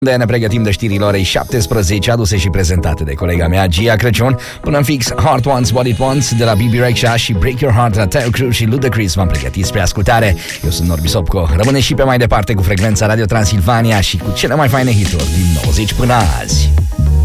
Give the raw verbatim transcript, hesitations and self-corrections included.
De ne pregătim de știrile orei șaptesprezece, aduse și prezentate de colega mea Gia Crăciun. Până în fix, Heart Wants What It Wants de la B B Rexha și Break Your Heart la Taio Cruz și Ludacris v-am pregătit spre ascultare. Eu sunt Norbi Sopco. Rămâne și pe mai departe cu frecvența Radio Transilvania și cu cele mai faine hituri din nouăzeci până azi.